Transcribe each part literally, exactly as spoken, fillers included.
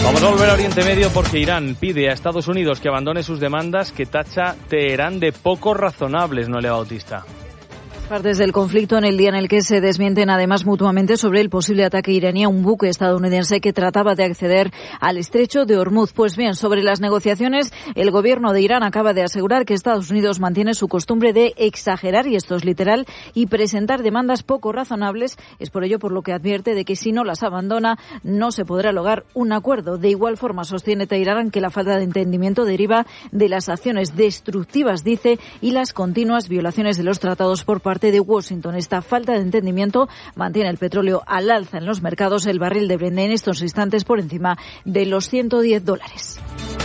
Vamos a volver a Oriente Medio porque Irán pide a Estados Unidos que abandone sus demandas que tacha Teherán de poco razonables, Noelia Bautista. Partes del conflicto en el día en el que se desmienten además mutuamente sobre el posible ataque iraní a un buque estadounidense que trataba de acceder al estrecho de Hormuz. Pues bien, sobre las negociaciones, el gobierno de Irán acaba de asegurar que Estados Unidos mantiene su costumbre de exagerar, y esto es literal, y presentar demandas poco razonables. Es por ello por lo que advierte de que si no las abandona no se podrá lograr un acuerdo. De igual forma sostiene Teherán que la falta de entendimiento deriva de las acciones destructivas, dice, y las continuas violaciones de los tratados por parte de Washington. Esta falta de entendimiento mantiene el petróleo al alza en los mercados. El barril de Brent en estos instantes por encima de los ciento diez dólares.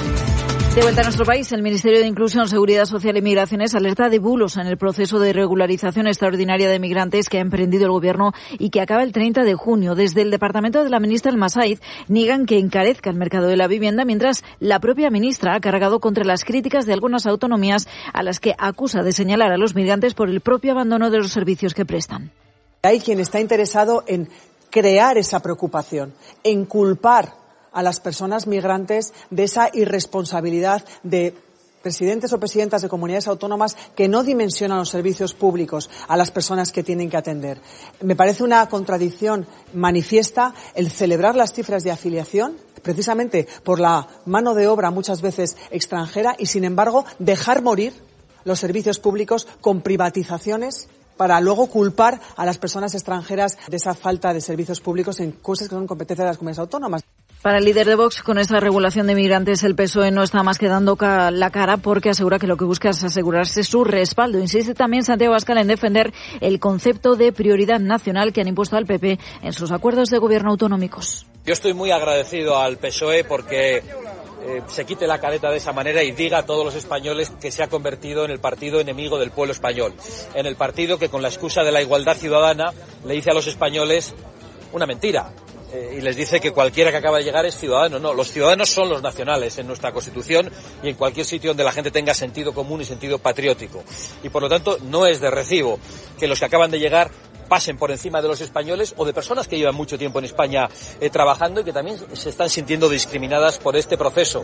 De vuelta a nuestro país, el Ministerio de Inclusión, Seguridad Social y Migraciones alerta de bulos en el proceso de regularización extraordinaria de migrantes que ha emprendido el Gobierno y que acaba el treinta de junio. Desde el departamento de la ministra El Masaid niegan que encarezca el mercado de la vivienda, mientras la propia ministra ha cargado contra las críticas de algunas autonomías a las que acusa de señalar a los migrantes por el propio abandono de los servicios que prestan. Hay quien está interesado en crear esa preocupación, en culpar a las personas migrantes de esa irresponsabilidad de presidentes o presidentas de comunidades autónomas que no dimensionan los servicios públicos a las personas que tienen que atender. Me parece una contradicción manifiesta el celebrar las cifras de afiliación precisamente por la mano de obra muchas veces extranjera y, sin embargo, dejar morir los servicios públicos con privatizaciones para luego culpar a las personas extranjeras de esa falta de servicios públicos en cosas que son competencia de las comunidades autónomas. Para el líder de Vox, con esta regulación de migrantes, el P S O E no está más que dando la cara porque asegura que lo que busca es asegurarse su respaldo. Insiste también Santiago Abascal en defender el concepto de prioridad nacional que han impuesto al P P en sus acuerdos de gobierno autonómicos. Yo estoy muy agradecido al P S O E porque eh, se quite la careta de esa manera y diga a todos los españoles que se ha convertido en el partido enemigo del pueblo español, en el partido que con la excusa de la igualdad ciudadana le dice a los españoles una mentira. Eh, y les dice que cualquiera que acaba de llegar es ciudadano. No, los ciudadanos son los nacionales en nuestra Constitución y en cualquier sitio donde la gente tenga sentido común y sentido patriótico. Y por lo tanto no es de recibo que los que acaban de llegar pasen por encima de los españoles o de personas que llevan mucho tiempo en España eh, trabajando y que también se están sintiendo discriminadas por este proceso.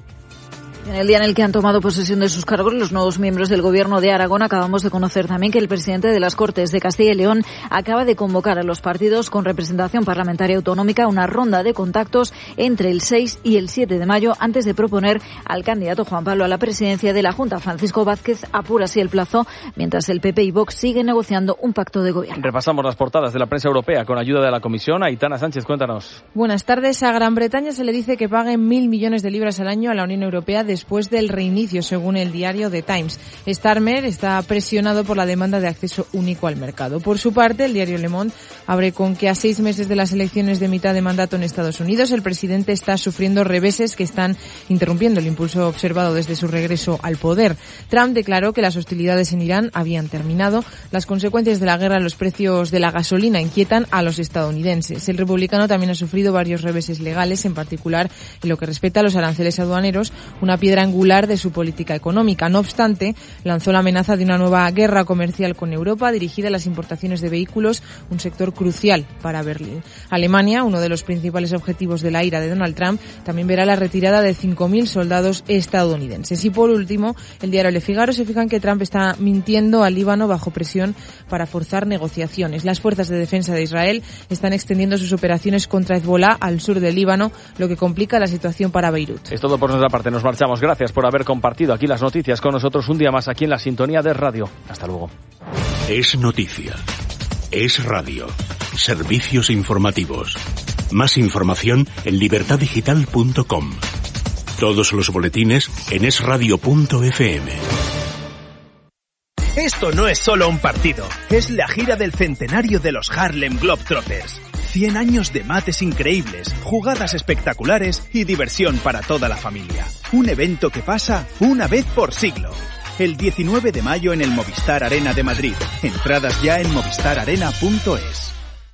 En el día en el que han tomado posesión de sus cargos los nuevos miembros del Gobierno de Aragón, acabamos de conocer también que el presidente de las Cortes de Castilla y León acaba de convocar a los partidos con representación parlamentaria autonómica a una ronda de contactos entre el seis y el siete de mayo antes de proponer al candidato Juan Pablo a la presidencia de la Junta. Francisco Vázquez apura así el plazo, mientras el P P y Vox siguen negociando un pacto de gobierno. Repasamos las portadas de la prensa europea con ayuda de la Comisión. Aitana Sánchez, cuéntanos. Buenas tardes. A Gran Bretaña se le dice que pague mil millones de libras al año a la Unión Europea de después del reinicio, según el diario The Times. Starmer está presionado por la demanda de acceso único al mercado. Por su parte, el diario Le Monde abre con que a seis meses de las elecciones de mitad de mandato en Estados Unidos, el presidente está sufriendo reveses que están interrumpiendo el impulso observado desde su regreso al poder. Trump declaró que las hostilidades en Irán habían terminado. Las consecuencias de la guerra en los precios de la gasolina inquietan a los estadounidenses. El republicano también ha sufrido varios reveses legales, en particular en lo que respecta a los aranceles aduaneros, una piedra angular de su política económica. No obstante, lanzó la amenaza de una nueva guerra comercial con Europa dirigida a las importaciones de vehículos, un sector crucial para Berlín. Alemania, uno de los principales objetivos de la ira de Donald Trump, también verá la retirada de cinco mil soldados estadounidenses. Y por último, el diario Le Figaro se fija en que Trump está mintiendo al Líbano bajo presión para forzar negociaciones. Las fuerzas de defensa de Israel están extendiendo sus operaciones contra Hezbollah al sur del Líbano, lo que complica la situación para Beirut. Es todo por nuestra parte. Nos marchamos. Gracias por haber compartido aquí las noticias con nosotros un día más aquí en la sintonía de radio. Hasta luego. Es noticia. Es radio. Servicios informativos. Más información en libertad digital punto com. Todos los boletines en es radio punto efe eme. Esto no es solo un partido, es la gira del centenario de los Harlem Globetrotters. cien años de mates increíbles, jugadas espectaculares y diversión para toda la familia. Un evento que pasa una vez por siglo. El diecinueve de mayo en el Movistar Arena de Madrid. Entradas ya en movistar arena punto es.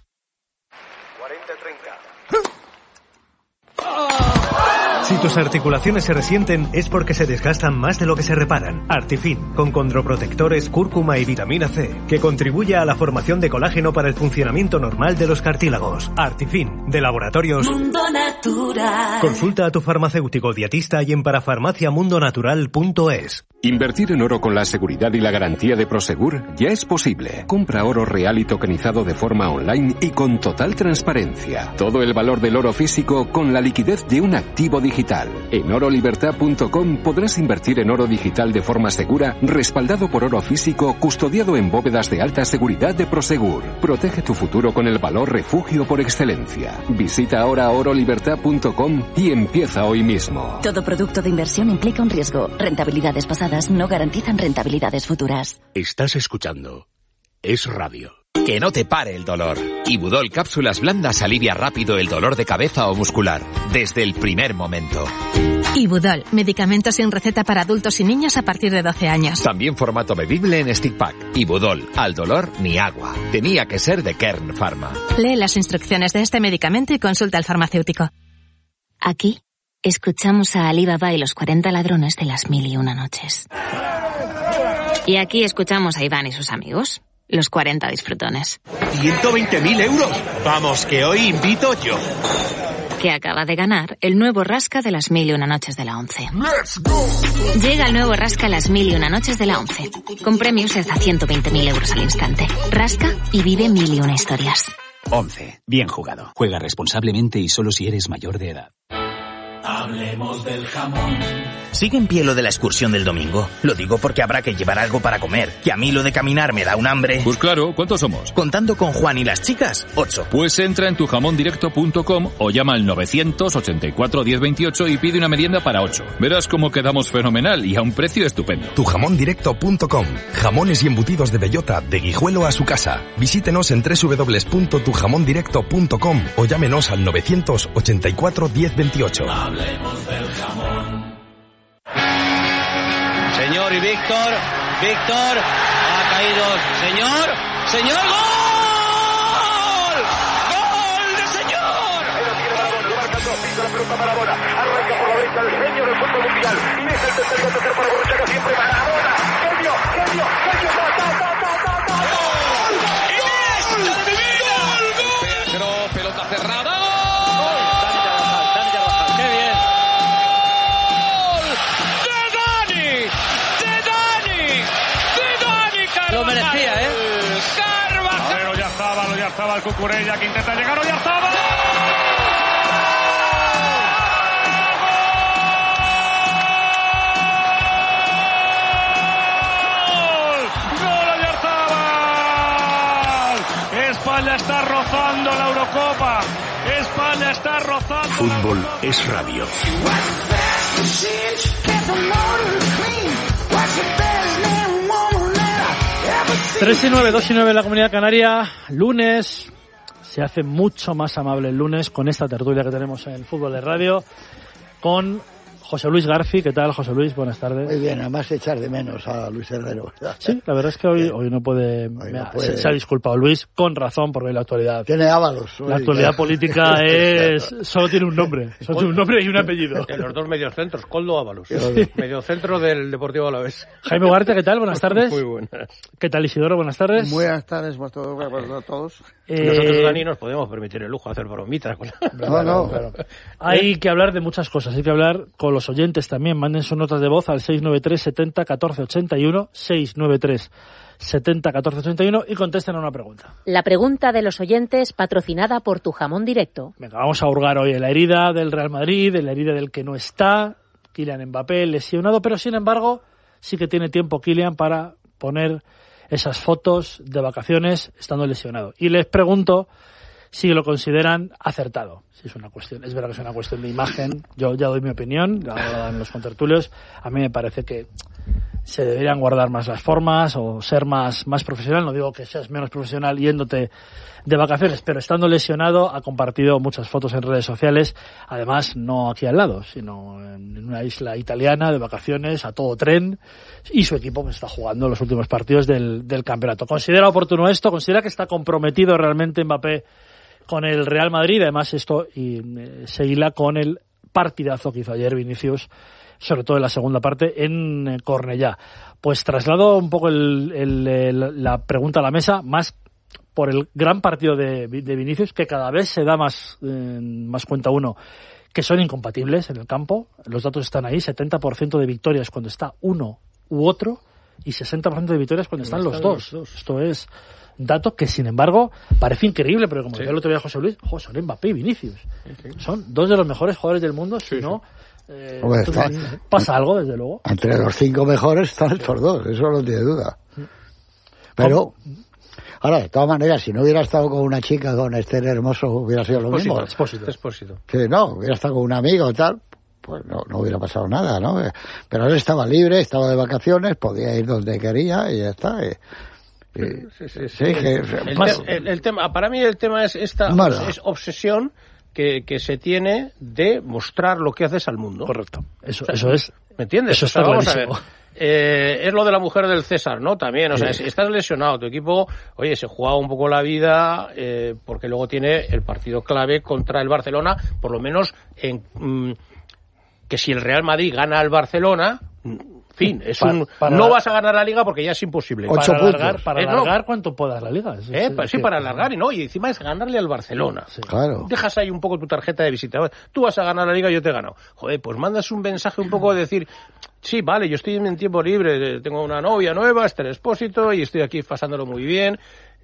Si tus articulaciones se resienten es porque se desgastan más de lo que se reparan. Artifin, con condroprotectores, cúrcuma y vitamina C, que contribuye a la formación de colágeno para el funcionamiento normal de los cartílagos. Artifin, de Laboratorios Mundo Natural. natural. Consulta a tu farmacéutico dietista y en parafarmaciamundonatural punto es. Invertir en oro con la seguridad y la garantía de Prosegur ya es posible. Compra oro real y tokenizado de forma online y con total transparencia. Todo el valor del oro físico con la liquidez de un activo digital. En oro libertad punto com podrás invertir en oro digital de forma segura, respaldado por oro físico, custodiado en bóvedas de alta seguridad de Prosegur. Protege tu futuro con el valor refugio por excelencia. Visita ahora oro libertad punto com y empieza hoy mismo. Todo producto de inversión implica un riesgo. Rentabilidades pasadas no garantizan rentabilidades futuras. Estás escuchando Es Radio. Que no te pare el dolor. Ibudol Cápsulas Blandas alivia rápido el dolor de cabeza o muscular, desde el primer momento. Ibudol, medicamento sin receta para adultos y niños a partir de doce años. También formato bebible en stick pack. Ibudol, al dolor ni agua. Tenía que ser de Kern Pharma. Lee las instrucciones de este medicamento y consulta al farmacéutico. Aquí escuchamos a Ali Baba y los cuarenta ladrones de las mil y una noches. Y aquí escuchamos a Iván y sus amigos, los cuarenta disfrutones. ¡ciento veinte mil euros! Vamos, que hoy invito yo. Que acaba de ganar el nuevo Rasca de las mil y una noches de la once. Llega el nuevo Rasca las mil y una noches de la once, con premios de hasta ciento veinte mil euros al instante. Rasca y vive mil y una historias. once. Bien jugado. Juega responsablemente y solo si eres mayor de edad. Hablemos del jamón. ¿Sigue en pie lo de la excursión del domingo? Lo digo porque habrá que llevar algo para comer. Que a mí lo de caminar me da un hambre. Pues claro, ¿cuántos somos? Contando con Juan y las chicas, ocho. Pues entra en tu jamón directo punto com o llama al novecientos ochenta y cuatro diez veintiocho y pide una merienda para ocho. Verás cómo quedamos fenomenal y a un precio estupendo. tu jamón directo punto com. Jamones y embutidos de bellota, de Guijuelo a su casa. Visítenos en doble u doble u doble u punto tu jamón directo punto com o llámenos al novecientos ochenta y cuatro diez veintiocho. Hablemos del jamón. Señor y Víctor, Víctor, ha caído, señor, señor, ¡gol! ¡Gol de señor! Era tiene Maradona, lo marca dos, pisa la pelota Maradona, arranca por la derecha el genio del fútbol mundial, y es el tercero, tercero para Borruchaga, siempre Maradona, genio, genio, genio, ta, ta, ta, ta, ta, ta, ¡gol! ¡Iniesta de vida! ¡Gol! Pero pelota cerrada. Lo merecía, ¿eh? Carvajal. Ya estaba, ya estaba el Cucurella que intenta llegar, ya estaba. ¡Gol! ¡Gol, Oyarzabal! España está rozando la Eurocopa. España está rozando. Fútbol es radio. tres y nueve, dos y nueve en la Comunidad Canaria, lunes, se hace mucho más amable el lunes con esta tertulia que tenemos en Fútbol de Radio, con José Luis Garci. ¿Qué tal, José Luis? Buenas tardes. Muy bien, además echar de menos a Luis Herrero. Sí, la verdad es que hoy, hoy no puede, hoy me no ha, puede. Se, se ha disculpado Luis, con razón, porque la actualidad... Tiene Ábalos. La actualidad política es... solo tiene un nombre, solo tiene un nombre y un apellido. En los dos mediocentros, Coldo Ábalos. Mediocentro del Deportivo Alavés. Jaime Ugarte, ¿qué tal? Buenas tardes. Muy buenas. ¿Qué tal, Isidoro? Buenas tardes. Buenas tardes a todos. Eh... Nosotros, Dani, nos podemos permitir el lujo de hacer bromitas. Con la... No, no. Claro. Hay que hablar de muchas cosas, hay que hablar con los oyentes también. Manden sus notas de voz al seis nueve tres setenta catorce ochenta y uno, seis nueve tres setenta catorce ochenta y uno y contesten a una pregunta. La pregunta de los oyentes patrocinada por Tu Jamón Directo. Venga, vamos a hurgar hoy en la herida del Real Madrid, en la herida del que no está, Kylian Mbappé lesionado, pero sin embargo sí que tiene tiempo Kylian para poner esas fotos de vacaciones estando lesionado. Y les pregunto si lo consideran acertado. Si es una cuestión, es verdad que es una cuestión de imagen. Yo ya doy mi opinión, ya lo dan los contertulios. A mí me parece que se deberían guardar más las formas o ser más, más profesional. No digo que seas menos profesional yéndote de vacaciones, pero estando lesionado ha compartido muchas fotos en redes sociales. Además, no aquí al lado, sino en una isla italiana de vacaciones a todo tren. Y su equipo pues, está jugando los últimos partidos del, del campeonato. ¿Considera oportuno esto? ¿Considera que está comprometido realmente Mbappé con el Real Madrid? Además, esto y eh, se hila con el partidazo que hizo ayer Vinicius, sobre todo en la segunda parte, en eh, Cornellá. Pues traslado un poco el, el, el, la pregunta a la mesa, más por el gran partido de, de Vinicius, que cada vez se da más, eh, más cuenta uno, que son incompatibles en el campo. Los datos están ahí, setenta por ciento de victorias cuando está uno u otro y sesenta por ciento de victorias cuando están, están los, dos. los dos. Esto es dato que, sin embargo, parece increíble, pero como sí. decía el otro día José Luis, ojo, son Mbappé y Vinicius. Sí. Son dos de los mejores jugadores del mundo, si sí, no... Sí. Eh, Hombre, está, pasa algo, desde luego. Entre los cinco mejores están estos dos, eso no tiene duda. Pero, ahora, de todas maneras, si no hubiera estado con una chica, con Esther Hermoso, hubiera sido lo mismo. Expósito, expósito. Que no, hubiera estado con un amigo y tal, pues no, no hubiera pasado nada, ¿no? Pero él estaba libre, estaba de vacaciones, podía ir donde quería y ya está. Y, y, sí, sí, sí, sí. Que, el, más, te, el, el tema, para mí el tema es esta es obsesión que, que se tiene de mostrar lo que haces al mundo. Correcto. Eso, o sea, eso es. ¿Me entiendes? Eso o sea, está vamos a ver. clarísimo. Eh, es lo de la mujer del César, ¿no? También, o sea, sí. estás lesionado, tu equipo, oye, se juega un poco la vida, eh, porque luego tiene el partido clave contra el Barcelona, por lo menos en mm, que si el Real Madrid gana al Barcelona, fin, es para, un para, no vas a ganar la Liga porque ya es imposible. Ocho para alargar, para alargar eh, no. cuanto puedas la Liga. Es, eh, es, sí, es para alargar y no, y encima es ganarle al Barcelona. Sí, claro. Dejas ahí un poco tu tarjeta de visita. Tú vas a ganar la Liga y yo te he ganado. Joder, pues mandas un mensaje un poco de decir, sí, vale, yo estoy en tiempo libre, tengo una novia nueva, Esther Expósito, y estoy aquí pasándolo muy bien.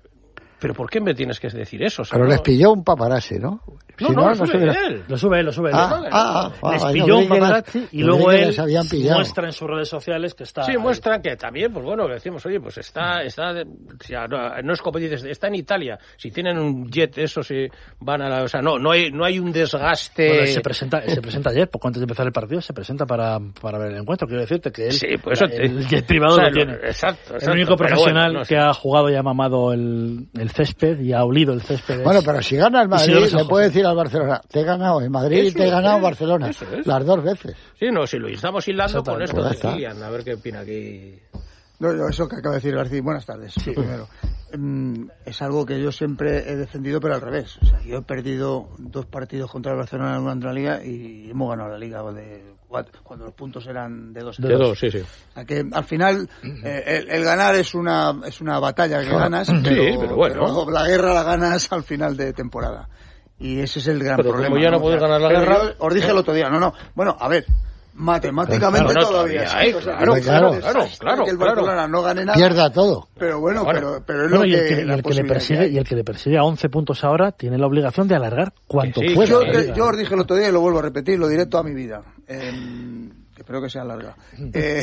¿Pero por qué me tienes que decir eso? O sea, pero no... les pilló un paparazzi, ¿no? No, si no, no, lo, sube no se él. lo sube él. Lo sube él, ah, ah, ah, les ah, pilló un paparazzi y luego él muestra en sus redes sociales que está... Sí, muestra que también, pues bueno, decimos, oye, pues está, está o sea, no, no es como dices, está en Italia. Si tienen un jet, eso si van a la... O sea, no, no hay, no hay un desgaste... Bueno, se presenta, se presenta ayer, poco antes de empezar el partido, se presenta para, para ver el encuentro. Quiero decirte que él, sí, pues eso la, el jet privado, o sea, lo tiene. Exacto, exacto. El único profesional bueno, no que sé. ha jugado y ha mamado el, el césped y ha olido el césped. Bueno, pero si gana el Madrid, le puede decir al Barcelona, te he ganado en Madrid y te he ganado en Barcelona. Eso es. Las dos veces. Sí, no, si lo estamos hilando con esto pues de Kylian, a ver qué opina aquí. No, no, eso que acaba de decir García, buenas tardes, sí. Primero. Mm, es algo que yo siempre he defendido, pero al revés. O sea, yo he perdido dos partidos contra el Barcelona durante la Liga y hemos ganado la Liga de cuatro, cuando los puntos eran de dos. De dos, dos sí, sí. O sea, que al final eh, el, el ganar es una es una batalla que ganas, pero, sí, pero bueno. Pero la guerra la ganas al final de temporada. Y ese es el gran pero problema. Como ya no, no puedes ganar la guerra... Yo os dije el otro día, no, no. Bueno, a ver... Matemáticamente claro, no, todavía, todavía sí, hay, o sea, claro, claro, claro, claro, que el Barcelona claro. no gane nada, pierda todo. Pero bueno, bueno pero, pero es bueno, lo y que, el que, y el que le persigue y el que le persigue a once puntos ahora tiene la obligación de alargar cuanto sí, pueda. Yo, que, yo os dije el otro día y lo vuelvo a repetir, lo diré toda mi vida. Eh, espero que sea larga. Eh,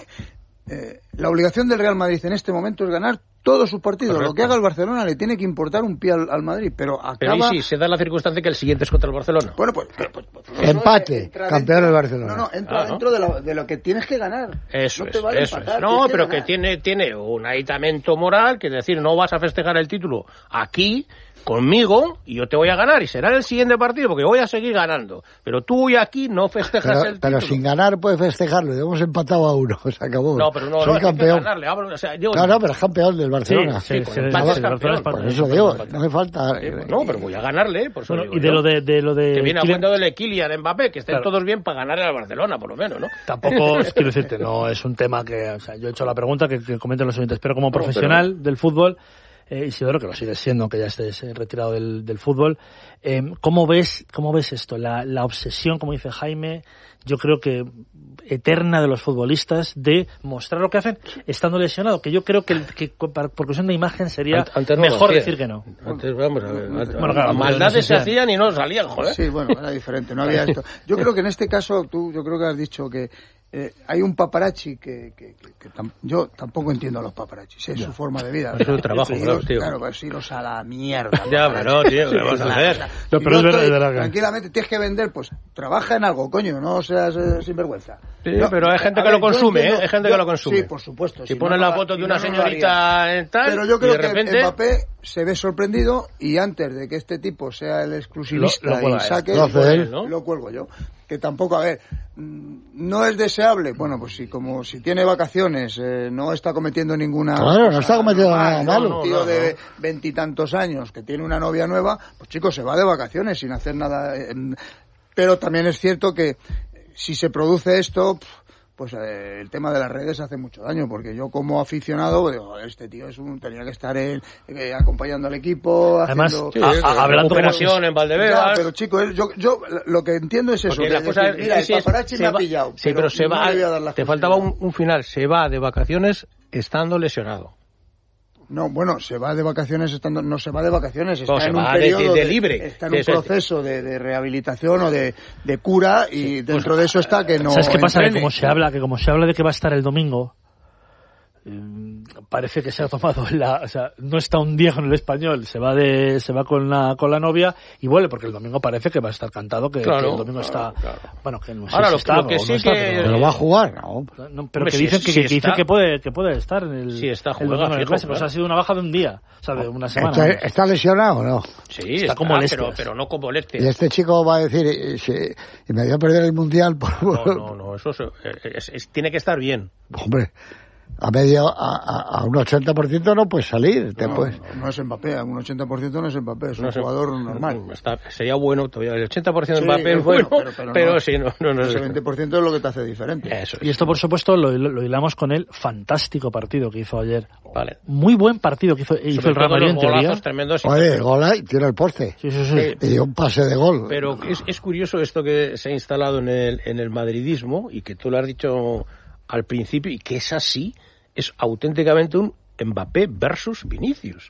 eh, la obligación del Real Madrid en este momento es ganar todos sus partidos. Correcto. Lo que haga el Barcelona le tiene que importar un pie al, al Madrid, pero acaba... Pero ahí sí, se da la circunstancia que el siguiente es contra el Barcelona. Bueno, pues... pues, pues, pues empate, campeón del Barcelona. No, no, entra ah, dentro ¿no? de, lo, de lo que tienes que ganar. Eso no te es, vale eso empatar, es. No, que pero ganar. que tiene, tiene un aditamento moral, que es decir, no vas a festejar el título aquí... conmigo y yo te voy a ganar y será el siguiente partido porque voy a seguir ganando, pero tú y aquí no festejas pero, el pero título. Sin ganar puedes festejarlo, hemos empatado a uno, se acabó. No, pero no, soy no campeón. Que ganarle, o sea, yo... No, no, pero es campeón del Barcelona. Sí, sí, sí, sí, no, sí, campeón, por eso digo, no me falta. Sí, no, pero voy a ganarle, por eso bueno, digo y de yo. lo de, de lo de que viene Kylian... a cuento de Kylian Mbappé, que estén claro. todos bien para ganarle al Barcelona, por lo menos, ¿no? Tampoco, quiero decirte, no es un tema que, o sea, yo he hecho la pregunta que, que comenten los oyentes, pero como profesional no, pero... del fútbol, Eh, Isidoro, que lo sigue siendo, aunque ya estés eh, retirado del, del fútbol, eh, ¿cómo ves cómo ves esto? La, la obsesión, como dice Jaime, yo creo que eterna de los futbolistas de mostrar lo que hacen estando lesionado, que yo creo que, que por cuestión de imagen sería antes no mejor decir que no. Antes, vamos a ver, antes, bueno, claro, maldades no se hacían y no salían, joder. Sí, bueno, era diferente, no había esto. Yo creo que en este caso, tú, yo creo que has dicho que Eh, hay un paparazzi que, que, que, que tam, yo tampoco entiendo a los paparazzis, es ya. Su forma de vida. Es su trabajo, claro, tío. Claro, pues iros a la mierda. Ya, pero tío, ¿qué vas a hacer? No, pero es estoy, verdad, tranquilamente, tienes que vender, pues trabaja en algo, coño, no seas eh, sinvergüenza. Sí, no, pero hay gente que ver, lo consume, entiendo, ¿eh? Hay gente yo, que lo consume. Sí, por supuesto. Si, si ponen no, la foto de una no señorita en tal, pero yo creo y de repente... que Mbappé se ve sorprendido y antes de que este tipo sea el exclusivista lo, lo y saque, lo, pues, ¿no? lo cuelgo yo. Que tampoco, a ver, no es deseable. Bueno, pues si como si tiene vacaciones, eh, no está cometiendo ninguna... Claro, no está cometiendo nada malo. Un tío de veintitantos años que tiene una novia nueva, pues chicos, se va de vacaciones sin hacer nada. Eh, pero también es cierto que si se produce esto... pues eh, el tema de las redes hace mucho daño, porque yo como aficionado digo, este tío es un, tenía que estar él, eh, acompañando al equipo, además haciendo, sí, a, a, hablando de operación en Valdebebas. Ya, pero chico, yo, yo lo que entiendo es eso, que la cosa decir, mira, es, el paparazzi es, me va, ha pillado, sí, pero, pero se no va, le voy a dar la te faltaba un, un final, se va de vacaciones estando lesionado. No, bueno, se va de vacaciones estando, no se va de vacaciones, está no, en se un va periodo de, de, de de, libre. está en sí, un sí, proceso sí. de, de rehabilitación o de, de cura y sí, dentro pues, de eso está que no. ¿Sabes qué pasa? Entrene. Que como se habla, que como se habla de que va a estar el domingo, parece que se ha tomado la, o sea, no está un día con el Español, se va de, se va con la, con la novia y vuelve porque el domingo parece que va a estar cantado, que, claro, que el domingo claro, está, claro. bueno, que no sé Ahora, si lo, está, lo que o sí no está, que, pero, pero va a jugar, ¿no? no pero Hombre, que si, dicen que, si que dicen está, que puede, que puede estar en el, si está el jugando, domingo, fijo, pues claro. ha sido una baja de un día, o sea, de una semana. ¿Está, ¿está lesionado o no? Sí, está, está como pero, pero no como molestias. Y este chico va a decir, y, si, y me dio a perder el Mundial por... No, no, no, eso es, es, es, tiene que estar bien. Hombre, a medio, a, a, a un ochenta por ciento no puedes salir. Te no, puedes... no, no es Mbappé, a un ochenta por ciento no es Mbappé, es no un sé, jugador normal. Está, sería bueno, todavía el ochenta por ciento de sí, Mbappé es bueno, bueno, pero, pero, pero no, sí, no, no, no. Ese veinte por ciento es lo que te hace diferente. Eso es. Y esto, por supuesto, lo, lo, lo hilamos con el fantástico partido que hizo ayer. Vale. Muy buen partido que hizo, hizo el Real Madrid en teoría. Tremendos Oye, el gol ahí, tira el poste. Sí, sí, sí. Eh, y un pase de gol. Pero es, es curioso esto que se ha instalado en el, en el madridismo y que tú lo has dicho al principio y que es así, es auténticamente un Mbappé versus Vinicius.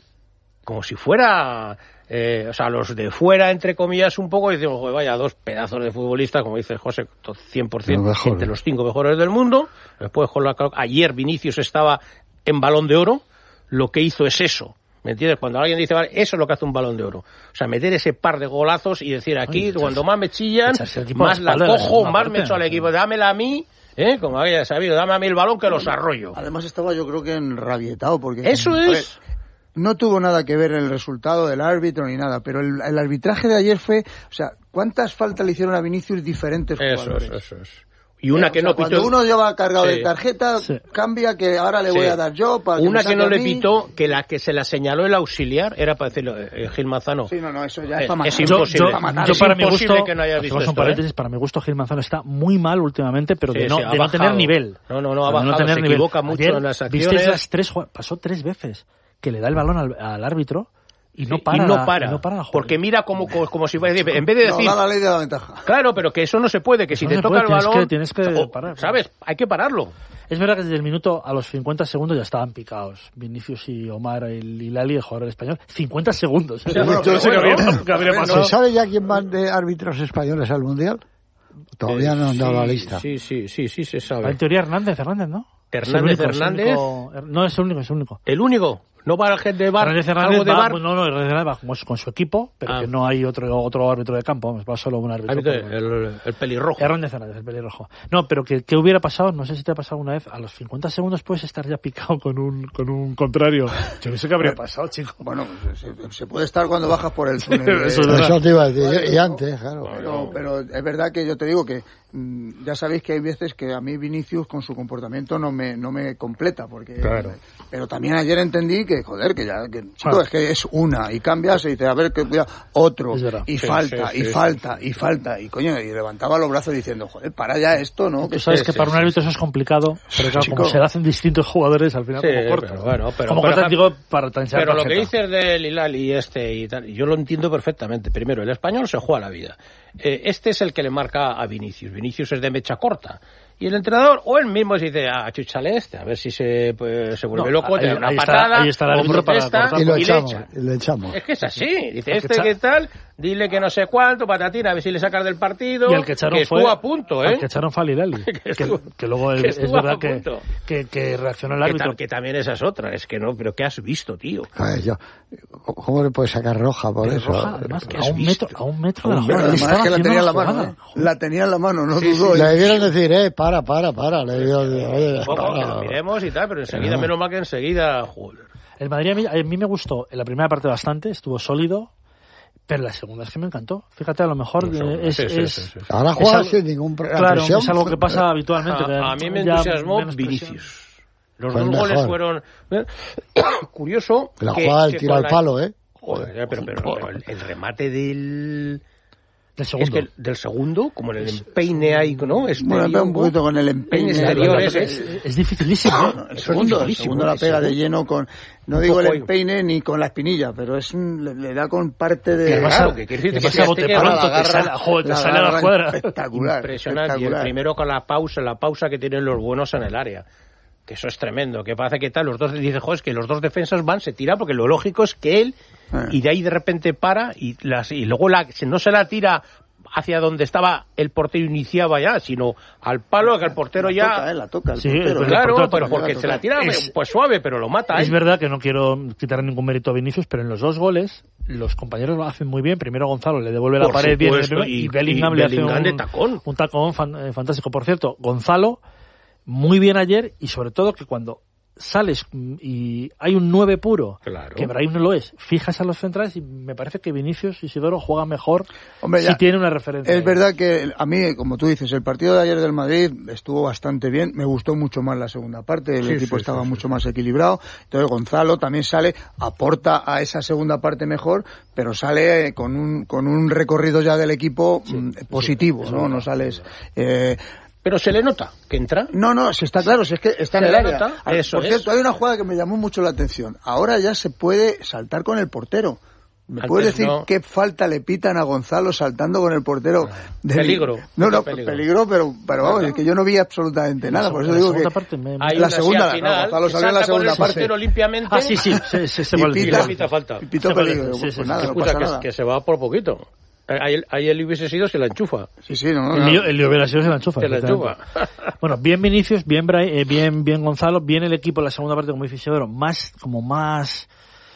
Como si fuera, eh, o sea, los de fuera, entre comillas, un poco, y decimos, joder, vaya, dos pedazos de futbolistas, como dice José, cien por ciento, mejor, entre los cinco mejores del mundo. Después, ayer Vinicius estaba en Balón de Oro, lo que hizo es eso. ¿Me entiendes? Cuando alguien dice, vale, eso es lo que hace un Balón de Oro. O sea, meter ese par de golazos y decir, aquí, Ay, cuando más me chillan, más la cojo, más me echo al equipo, dámela a mí. ¿Eh? Como había sabido, dame a mí el balón que los arroyo. Además estaba yo creo que enrabietado porque... Eso es... No tuvo nada que ver el resultado del árbitro ni nada, pero el, el arbitraje de ayer fue... O sea, ¿cuántas faltas le hicieron a Vinicius diferentes jugadores? Eso es, eso es. Y una que o sea, no pitó... Cuando uno lleva cargado sí. de tarjeta, sí. cambia que ahora le sí. voy a dar yo para que Una me que no a le mí. pitó, que la que se la señaló el auxiliar, era para decirlo, eh, Gil Manzano. Sí, no, no, eso ya eh, es para matar. Es imposible. Yo, yo, para, yo es para imposible mi gusto, que no haya visto un esto, paréntesis, ¿eh? para mi gusto Gil Manzano está muy mal últimamente, pero sí, de, no, sí, de no tener nivel. No, no, no ha de bajado, no tener se nivel. equivoca mucho Ayer, en las acciones. ¿visteis las tres, pasó tres veces que le da el balón al, al árbitro? Y no para, y no para, y no para porque mira como, como, como si fuera, en vez de decir... No, da la ley de la ventaja. Claro, pero que eso no se puede, que si no te toca puede, el balón... Tienes que, tienes que o, parar. ¿Sabes? Hay que pararlo. Es verdad que desde el minuto a los cincuenta segundos ya estaban picados. Vinicius y Omar y Lali, el jugador español. cincuenta segundos. Sí, bueno, yo no sé bueno, qué habría pasado. ¿Se sabe ya quién van de árbitros españoles al Mundial? Todavía eh, no han dado sí, la lista. Sí, sí, sí, sí se sabe. En teoría Hernández, Hernández, ¿no? Hernández, único, Hernández... Único, no, es el único, es el único. ¿El único? ¿No va a gente de bar? Hernández Hernández ¿Algo de va, bar? No, no, Hernández Hernández va con, con su equipo, pero ah. que no hay otro otro árbitro de campo, va solo un árbitro. árbitro el, el pelirrojo. Hernández Hernández, el pelirrojo. No, pero que, que hubiera pasado, no sé si te ha pasado alguna vez, a los cincuenta segundos puedes estar ya picado con un con un contrario. Yo no sé qué habría pasado, chico. Bueno, se, se puede estar cuando bajas por el túnel. De... Eso, eso te iba a decir, y antes, claro. Pero, pero es verdad que yo te digo que mmm, ya sabéis que hay veces que a mí Vinicius con su comportamiento no me no me completa, porque... Claro. Pero también ayer entendí que, joder, que ya, que, chico, ah. es que es una, y cambias y dices, a ver, que ya, otro, y sí, falta, sí, sí, y sí, falta, sí. y falta, y coño, y levantaba los brazos diciendo, joder, para ya esto, ¿no? Tú sabes sí, que sí, para sí. un árbitro eso es complicado, pero claro, Chico. como se lo hacen distintos jugadores, al final sí, como corta. Pero bueno, pero, como pero, corta, digo, para transar Pero tarjeta. Lo que dices de Lilal y este y tal, yo lo entiendo perfectamente. Primero, el español se juega la vida. Eh, este es el que le marca a Vinicius. Vinicius es de mecha corta. Y el entrenador, o él mismo se dice, ah, chúchale este, a ver si se, pues, se vuelve no, loco, te da una ahí patada, está, ahí está el árbitro para cortar, y, lo y, echamos, le echa. y le echamos. Es que es así, dice, este que tal, dile que no sé cuánto, patatina, a ver si le sacas del partido, y el que echaron que fue, estuvo a punto, ¿eh? El que echaron fue a Lilali, que, estuvo, que luego que es, es verdad que, que, que reaccionó el árbitro. Que, que también esa es otra, es que no, pero ¿qué has visto, tío? A ver, yo, ¿cómo le puedes sacar roja por pero eso? Roja, además, que a un metro, a un metro de la jugada. Además que la tenía en la mano, ¿eh? La tenía en la mano, no sí, dudó. Sí, le debieron decir, eh, para, para, para, le debieron decir, oye, un poco, que lo miremos y tal, pero enseguida, no. menos mal que enseguida, joder. El Madrid a mí, a mí me gustó en la primera parte bastante, estuvo sólido, pero la segunda es que me encantó. Fíjate, a lo mejor no, eh, es, sí, sí, es, sí, sí. Ahora juega sin ningún problema. Claro, presión, es algo que pasa habitualmente. A, que a mí me entusiasmó Vinicius. Los pues dos mejor. goles fueron curioso. La que, jugada del que tiro al la... palo, ¿eh? Joder, pero, pero, pero el, el remate del Del segundo. Es que del segundo, como en el empeine hay, ¿no? Exterior, bueno, un poquito con el empeine. Exterior es, es, es dificilísimo. No, no, el segundo, el segundo la pega de lleno con, no digo el empeine ni con la espinilla, pero es un, le, le da con parte de... Claro, que quiere decir que, que, que te, pronto, te sale, joder, te sale a la cuadra. Espectacular. Impresionante. Espectacular. Y el primero con la pausa, la pausa que tienen los buenos en el área. Que eso es tremendo, que parece que tal, los dos, dice, joder, es que los dos defensas van, se tira, porque lo lógico es que él, y de ahí de repente para, y, las, y luego la, no se la tira hacia donde estaba el portero iniciaba ya, sino al palo que el portero la ya... Toca, eh, la toca el sí, portero. Pero claro, el pero porque se la tira es, pues suave, pero lo mata. Es ¿eh? verdad que no quiero quitar ningún mérito a Vinicius, pero en los dos goles los compañeros lo hacen muy bien. Primero Gonzalo le devuelve Por la pared bien supuesto, y, y Bellingham y le Bellingham hace un de tacón, un tacón fan, eh, fantástico. Por cierto, Gonzalo muy bien ayer, y sobre todo que cuando sales y hay un nueve puro, claro. que Brahim no lo es, fijas a los centrales, y me parece que Vinicius Isidoro juega mejor. Hombre, si ya, tiene una referencia. Es ahí. verdad que a mí, como tú dices, el partido de ayer del Madrid estuvo bastante bien, me gustó mucho más la segunda parte, el sí, equipo sí, estaba sí, mucho sí. más equilibrado, entonces Gonzalo también sale, aporta a esa segunda parte mejor, pero sale con un con un recorrido ya del equipo sí, mmm, positivo, sí, ¿no? No sales... Eh, Pero se le nota que entra. No, no, si está claro, si es que está en el área. Nota, eso Por es. cierto, hay una jugada que me llamó mucho la atención. Ahora ya se puede saltar con el portero. ¿Me Antes puedes decir no. qué falta le pitan a Gonzalo saltando con el portero? Del... Peligro. No, no, peligro, peligro pero, pero vamos, no. es que yo no vi absolutamente nada. Por eso digo que parte me... hay la segunda, final, no, Gonzalo salió en la segunda parte. Portero limpiamente. Ah, sí, sí, se, se, se y pita, pita falta. Y pitó peligro. Sí, pues, sí, pues nada, sí. no Escucha, pasa que, nada. que se va por poquito. Ahí, ahí él hubiese sido, se la enchufa. Sí, sí, no, no. El lío, el lío hubiera sido, se la enchufa. Se la enchufa. Bueno, bien Vinicius, bien, Bra eh, bien bien Gonzalo, bien el equipo en la segunda parte, como dice Isidoro, más, como más,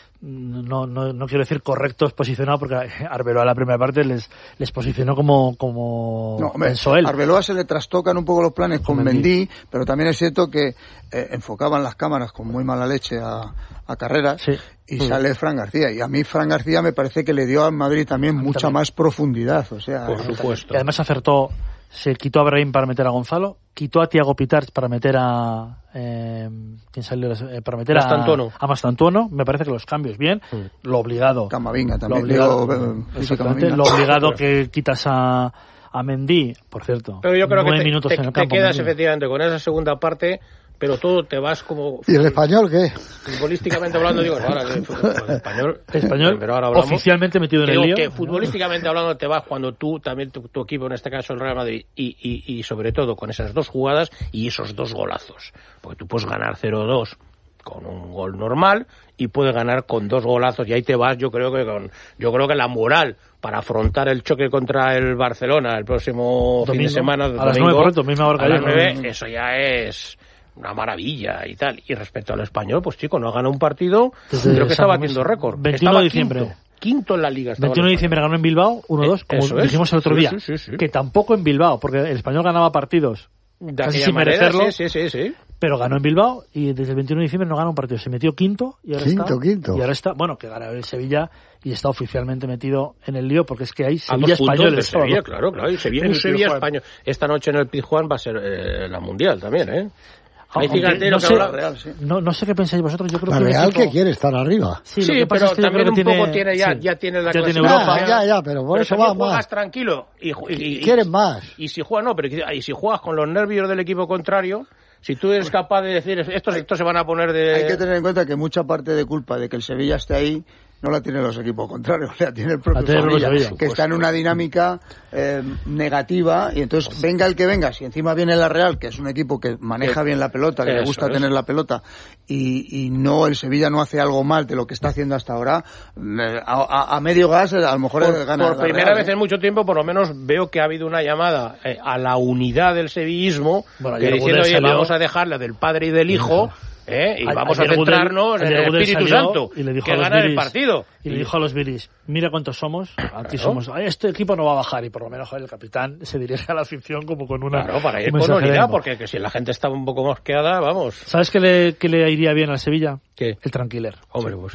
no, no, no quiero decir correctos posicionados, porque Arbeloa la primera parte les, les posicionó como, como no, hombre, pensó él. Arbeloa se le trastocan un poco los planes con, con Mendy, Mendy, pero también es cierto que eh, enfocaban las cámaras con muy mala leche a, a Carreras. Sí. Y mm. sale Fran García. Y a mí Fran García me parece que le dio al Madrid también mucha también. más profundidad. O sea, por supuesto. Y además acertó, se quitó a Brahim para meter a Gonzalo, quitó a Thiago Pitarch para meter a... Eh, ¿Quién salió? Eh, para meter Mastantuono. a, a Mastantuono. Me parece que los cambios bien. Mm. Lo obligado. Camavinga también. Lo obligado, digo, exactamente, lo obligado que quitas a, a Mendy, por cierto. Pero yo creo que te, minutos te, en el te campo, quedas Mendy. efectivamente con esa segunda parte... Pero todo te vas como... ¿Y el español qué? Futbolísticamente hablando, digo, ahora el español... El español pero ahora hablamos, oficialmente metido en el lío. Que futbolísticamente hablando te vas cuando tú, también tu, tu equipo, en este caso el Real Madrid, y, y, y sobre todo con esas dos jugadas y esos dos golazos. Porque tú puedes ganar cero dos con un gol normal y puedes ganar con dos golazos y ahí te vas, yo creo que con yo creo que la moral para afrontar el choque contra el Barcelona el próximo domingo, fin de semana, a las nueve, correcto, misma hora que a las nueve, eso ya es... una maravilla y tal. Y respecto al español, pues chico, no ha ganado un partido, Desde creo que estaba batiendo récord. veintiuno de diciembre. Quinto, quinto en la liga. veintiuno de diciembre ganó en Bilbao, uno dos, como Eso dijimos es. el otro sí, día. Sí, sí, sí. Que tampoco en Bilbao, porque el español ganaba partidos de casi sin manera, merecerlo. Sí, sí, sí, sí. Pero ganó en Bilbao y desde el veintiuno de diciembre no gana un partido. Se metió quinto y ahora quinto, está... Quinto, Y ahora está... Bueno, que gana el Sevilla y está oficialmente metido en el lío porque es que hay A Sevilla español. De Sevilla, claro, claro. Y Sevilla, un Sevilla español. Esta noche en el Pizjuán va a ser eh, la Mundial también, ¿eh? Ahí fíjate no, lo que sé, habla Real, sí. no, no sé qué pensáis vosotros. Yo creo la que Real equipo... que quiere estar arriba. Sí, sí pero es que también un tiene... poco tiene ya, sí. ya tiene la ya clase. Tiene Europa. Ah, ya, ya, pero por pero eso va juegas más. tranquilo y, y, y quieren más. Y si juegas no, pero y si juegas con los nervios del equipo contrario, si tú eres capaz de decir estos estos se van a poner de... Hay que tener en cuenta que mucha parte de culpa de que el Sevilla esté ahí no la tienen los equipos contrarios, la tiene el propio Sevilla, Sevilla, que está en una dinámica eh, negativa y entonces venga el que venga, si encima viene la Real, que es un equipo que maneja bien la pelota, que le gusta es. tener la pelota y, y no el Sevilla no hace algo mal de lo que está haciendo hasta ahora, a, a, a medio gas a lo mejor por, gana por la primera Real, vez ¿eh? en mucho tiempo por lo menos veo que ha habido una llamada eh, a la unidad del sevillismo, bueno, que diciendo oye salió... vamos a dejarla del padre y del hijo ¿Eh? y vamos a centrarnos en el Espíritu Santo y le dijo que a los ganar Viris, el partido y le dijo a los Viris mira cuántos somos, aquí claro. somos este equipo no va a bajar y por lo menos joder, el capitán se dirige a la afición como con una claro, para ir con unidad porque que si la gente está un poco mosqueada, vamos. ¿Sabes qué le, qué le iría bien al Sevilla? ¿Qué? El tranquiler. Hombre, pues sí.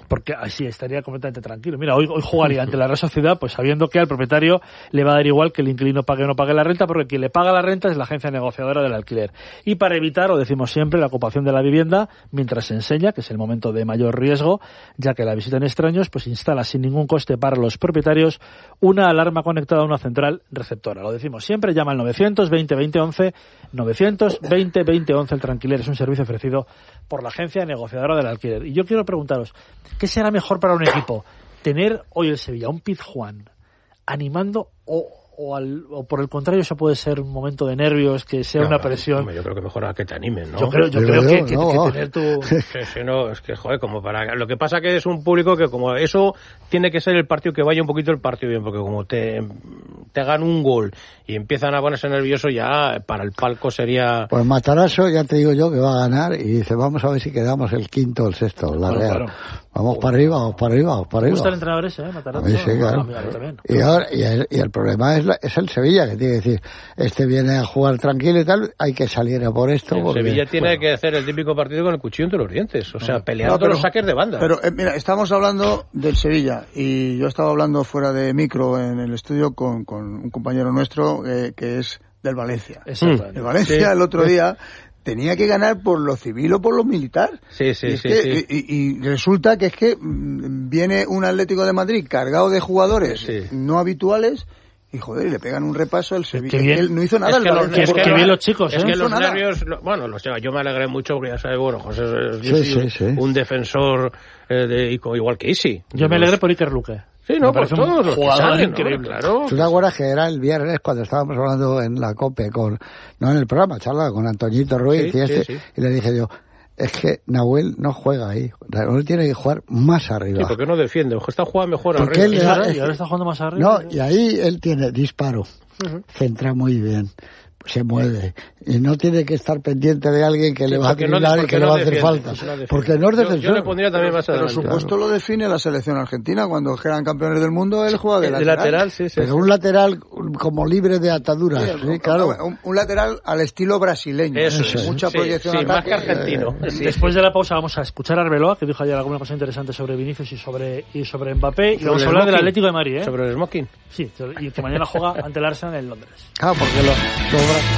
porque así estaría completamente tranquilo. Mira, hoy, hoy jugaría ante la Real Sociedad, pues sabiendo que al propietario le va a dar igual que el inquilino pague o no pague la renta, porque quien le paga la renta es la agencia negociadora del alquiler. Y para evitar, lo decimos siempre, la ocupación de la vivienda, mientras se enseña, que es el momento de mayor riesgo, ya que la visitan extraños, pues instala sin ningún coste para los propietarios una alarma conectada a una central receptora. Lo decimos siempre, llama al novecientos veinte veinte once, novecientos veinte veinte once, el Tranquiler es un servicio ofrecido por la agencia negociadora del alquiler. Y yo quiero preguntaros, ¿qué será mejor para un equipo? ¿Tener hoy el Sevilla un Pizjuán animando o, o, al, o por el contrario eso puede ser un momento de nervios, que sea no, una presión? No, yo creo que mejor a que te animen, ¿no? Yo creo, yo creo que, que, no. que tener tu... Sí, sí, no, es que, joder, como para... Lo que pasa que es un público que como eso tiene que ser el partido que vaya un poquito el partido bien, porque como te, te hagan un gol y empiezan a ponerse nerviosos, ya para el palco sería... Pues Matarazzo ya te digo yo que va a ganar y dice, vamos a ver si quedamos el quinto o el sexto, la bueno, Real. Claro. Vamos para arriba, vamos para arriba, vamos para arriba. Me gusta el entrenador ese, ¿eh? Matarazzo. A mí sí, claro. Y, ahora, y, el, y el problema es, la, es el Sevilla, que tiene que decir, este viene a jugar tranquilo y tal, hay que salir a por esto. El porque, Sevilla tiene bueno. que hacer el típico partido con el cuchillo entre los dientes, o sea, no, peleando no, pero, los saques de banda. Pero eh, mira, estamos hablando del Sevilla y yo estaba hablando fuera de micro en el estudio con, con un compañero nuestro eh, que es del Valencia. Exacto. El Valencia sí. el otro día tenía que ganar por lo civil o por lo militar. Sí, sí, y sí, que, sí. Y, y resulta que es que viene un Atlético de Madrid cargado de jugadores sí. no habituales y joder, y le pegan un repaso al Sevilla. Bien, él no hizo nada. Es que, el lo, Valencia, es que, que bien los chicos, ¿eh? Es que no los nada. nervios, bueno, los, yo me alegré mucho porque ya sabes, bueno, José, sí, yo soy sí, sí. un defensor eh, de, igual que Isi. Yo me alegré por Iker Luque. Sí, no, por todos los jugador salen, increíble, ¿no? Claro. ¿Tú te acuerdas que era el viernes cuando estábamos hablando en la COPE con, no en el programa, charla con Antoñito Ruiz sí, y este, sí, sí. y le dije yo, es que Nahuel no juega ahí, Nahuel tiene que jugar más arriba. Sí, porque no defiende, ojo, está jugando mejor porque arriba. Él da, y ahora está jugando más arriba. No, y ahí él tiene disparo, uh-huh. centra muy bien, se mueve y no tiene que estar pendiente de alguien que sí, le va a driblar no, y que no le va a hacer falta no porque no es defensor. Yo, yo le pondría también más pero, adelante. pero su puesto lo define la selección argentina cuando eran campeones del mundo, él juega de, de lateral. lateral sí, sí, pero sí. un lateral como libre de ataduras, sí, sí, claro. Un, un lateral al estilo brasileño, eso, eso, mucha sí, proyección sí, ataque, más que argentino. Eh, sí, Después sí. de la pausa vamos a escuchar a Arbeloa, que dijo ayer alguna cosa interesante sobre Vinicius y sobre y sobre Mbappé, y sobre vamos a hablar del Atlético de Madrid, ¿eh? Sobre el smoking. Sí, y que mañana juega ante el Arsenal en Londres. Claro, porque lo, lo